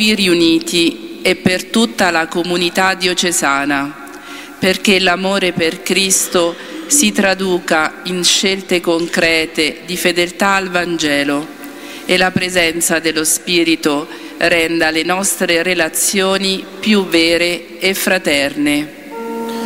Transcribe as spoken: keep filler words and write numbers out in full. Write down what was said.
qui riuniti e per tutta la comunità diocesana, perché l'amore per Cristo si traduca in scelte concrete di fedeltà al Vangelo e la presenza dello Spirito renda le nostre relazioni più vere e fraterne.